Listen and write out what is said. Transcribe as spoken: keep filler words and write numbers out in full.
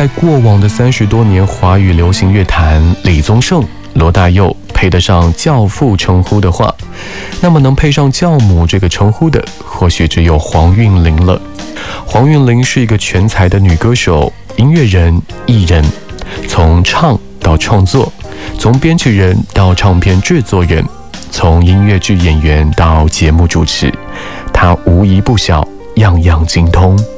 在过往的三十多年华语流行乐坛，李宗盛、罗大佑配得上教父称呼的话，那么能配上教母这个称呼的，或许只有黄韵玲了。黄韵玲是一个全才的女歌手、音乐人、艺人，从唱到创作，从编曲人到唱片制作人，从音乐剧演员到节目主持，她无一不晓，样样精通。